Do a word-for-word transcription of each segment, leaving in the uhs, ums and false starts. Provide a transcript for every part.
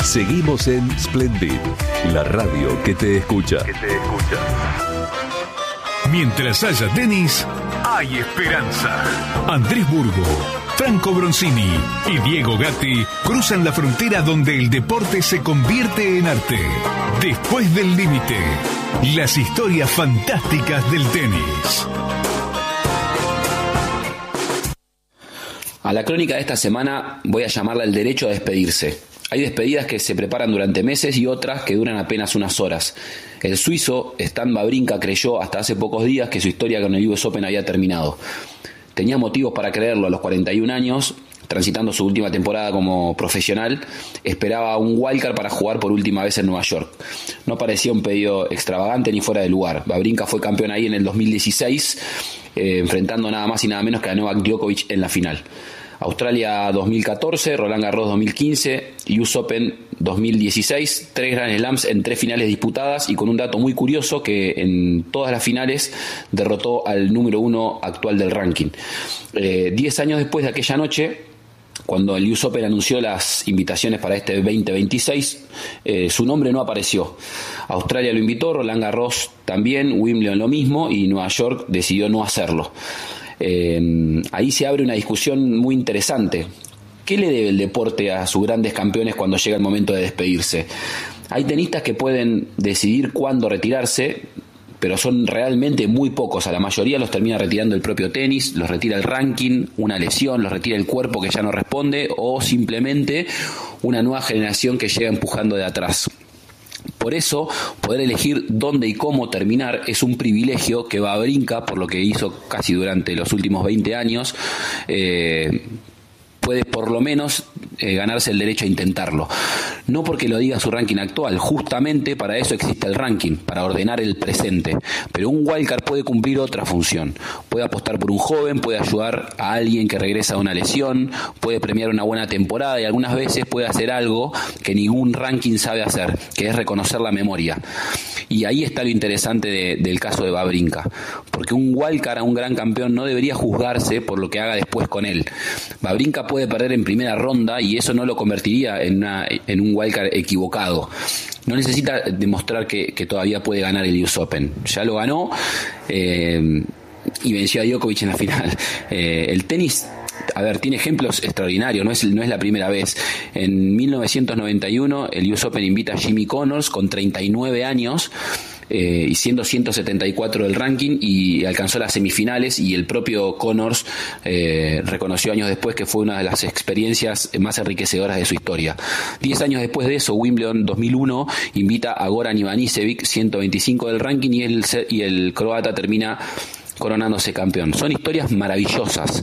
Seguimos en Splendid, la radio que te escucha. Que te escucha. Mientras haya tenis, hay esperanza. Andrés Burgo, Franco Bronzini y Diego Gatti cruzan la frontera donde el deporte se convierte en arte. Después del límite, las historias fantásticas del tenis. A la crónica de esta semana voy a llamarla el derecho a despedirse. Hay despedidas que se preparan durante meses y otras que duran apenas unas horas. El suizo Stan Wawrinka creyó hasta hace pocos días que su historia con el U S Open había terminado. Tenía motivos para creerlo a los cuarenta y un años, transitando su última temporada como profesional, esperaba un wildcard para jugar por última vez en Nueva York. No parecía un pedido extravagante ni fuera de lugar. Wawrinka fue campeón ahí en el dos mil dieciséis, eh, enfrentando nada más y nada menos que a Novak Djokovic en la final. Australia dos mil catorce, Roland Garros dos mil quince, U S Open dos mil dieciséis, tres Grand Slams en tres finales disputadas y con un dato muy curioso que en todas las finales derrotó al número uno actual del ranking. Eh, diez años después de aquella noche, cuando el U S Open anunció las invitaciones para este veinte veintiséis, eh, su nombre no apareció. Australia lo invitó, Roland Garros también, Wimbledon lo mismo y Nueva York decidió no hacerlo. Eh, ahí se abre una discusión muy interesante. ¿Qué le debe el deporte a sus grandes campeones cuando llega el momento de despedirse? Hay tenistas que pueden decidir cuándo retirarse, pero son realmente muy pocos. A la mayoría los termina retirando el propio tenis, los retira el ranking, una lesión, los retira el cuerpo que ya no responde o simplemente una nueva generación que llega empujando de atrás. Por eso, poder elegir dónde y cómo terminar es un privilegio que Wawrinka, por lo que hizo casi durante los últimos veinte años, eh, puede por lo menos eh, ganarse el derecho a intentarlo. No porque lo diga su ranking actual, justamente para eso existe el ranking, para ordenar el presente. Pero un wildcard puede cumplir otra función. Puede apostar por un joven, puede ayudar a alguien que regresa de una lesión, puede premiar una buena temporada y algunas veces puede hacer algo que ningún ranking sabe hacer, que es reconocer la memoria. Y ahí está lo interesante de, del caso de Wawrinka, porque un wildcard a un gran campeón no debería juzgarse por lo que haga después con él. Wawrinka puede perder en primera ronda y eso no lo convertiría en, una, en un wildcard equivocado. No necesita demostrar que, que todavía puede ganar el U S Open. Ya lo ganó eh, y venció a Djokovic en la final. Eh, el tenis, a ver, tiene ejemplos extraordinarios, no es, no es la primera vez. En mil novecientos noventa y uno el U S Open invita a Jimmy Connors con treinta y nueve años, Eh, y siendo ciento setenta y cuatro del ranking, y alcanzó las semifinales, y el propio Connors eh, reconoció años después que fue una de las experiencias más enriquecedoras de su historia. Diez años después de eso, Wimbledon dos mil uno invita a Goran Ivanisevic, ciento veinticinco del ranking, y el, y el croata termina coronándose campeón. Son historias maravillosas,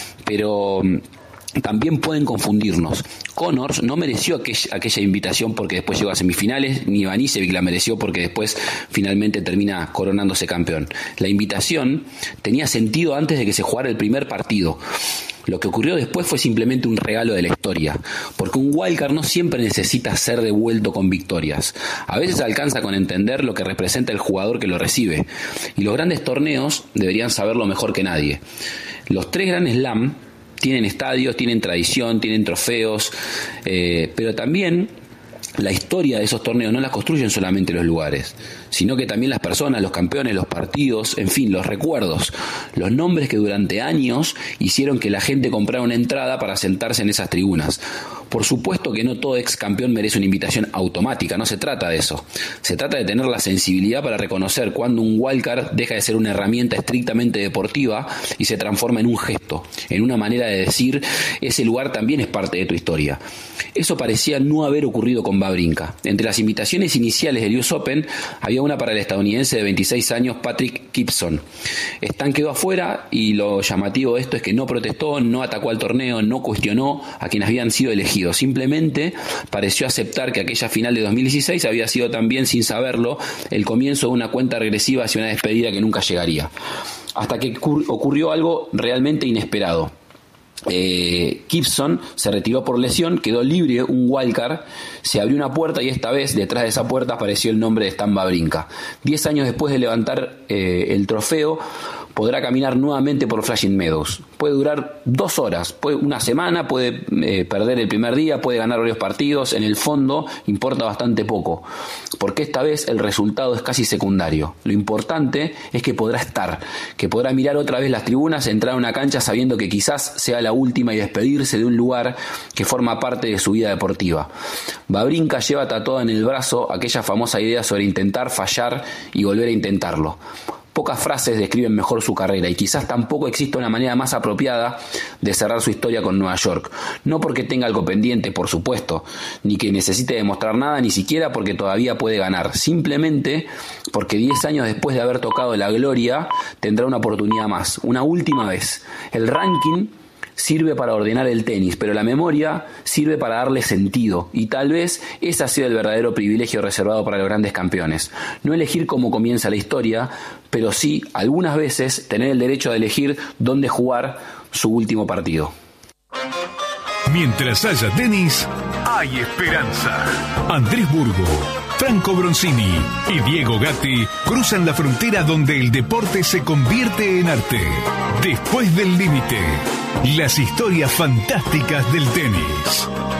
pero también pueden confundirnos. Connors no mereció aquella, aquella invitación porque después llegó a semifinales, ni Ivanisevic la mereció porque después finalmente termina coronándose campeón. La invitación tenía sentido antes de que se jugara el primer partido. Lo que ocurrió después fue simplemente un regalo de la historia, porque un wildcard no siempre necesita ser devuelto con victorias. A veces alcanza con entender lo que representa el jugador que lo recibe, y los grandes torneos deberían saberlo mejor que nadie. Los tres Grand Slam tienen estadios, tienen tradición, tienen trofeos, eh, pero también la historia de esos torneos no la construyen solamente los lugares, sino que también las personas, los campeones, los partidos, en fin, los recuerdos, los nombres que durante años hicieron que la gente comprara una entrada para sentarse en esas tribunas. Por supuesto que no todo ex campeón merece una invitación automática, no se trata de eso. Se trata de tener la sensibilidad para reconocer cuando un wildcard deja de ser una herramienta estrictamente deportiva y se transforma en un gesto, en una manera de decir, ese lugar también es parte de tu historia. Eso parecía no haber ocurrido con Wawrinka. Entre las invitaciones iniciales del U S Open había una para el estadounidense de veintiséis años, Patrick Gibson. Stan quedó afuera, y lo llamativo de esto es que no protestó, no atacó al torneo, no cuestionó a quienes habían sido elegidos. Simplemente pareció aceptar que aquella final de dos mil dieciséis había sido también, sin saberlo, el comienzo de una cuenta regresiva hacia una despedida que nunca llegaría. Hasta que ocurrió algo realmente inesperado. Eh, Gibson se retiró por lesión, quedó libre un wildcard, se abrió una puerta y esta vez detrás de esa puerta apareció el nombre de Stan Wawrinka. Diez años después de levantar eh, el trofeo, podrá caminar nuevamente por Flushing Meadows. Puede durar dos horas, puede, una semana, puede eh, perder el primer día, puede ganar varios partidos. En el fondo importa bastante poco, porque esta vez el resultado es casi secundario. Lo importante es que podrá estar, que podrá mirar otra vez las tribunas, entrar a una cancha sabiendo que quizás sea la última y despedirse de un lugar que forma parte de su vida deportiva. Wawrinka lleva tatuada en el brazo aquella famosa idea sobre intentar, fallar y volver a intentarlo. Pocas frases describen mejor su carrera y quizás tampoco exista una manera más apropiada de cerrar su historia con Nueva York. No porque tenga algo pendiente, por supuesto, ni que necesite demostrar nada, ni siquiera porque todavía puede ganar. Simplemente porque diez años después de haber tocado la gloria, tendrá una oportunidad más, una última vez. El ranking sirve para ordenar el tenis, pero la memoria sirve para darle sentido, y tal vez ese ha sido el verdadero privilegio reservado para los grandes campeones. No elegir cómo comienza la historia, pero sí, algunas veces, tener el derecho de elegir dónde jugar su último partido. Mientras haya tenis, hay esperanza. Andrés Burgo, Franco Bronzini y Diego Gatti cruzan la frontera donde el deporte se convierte en arte. Después del límite, las historias fantásticas del tenis.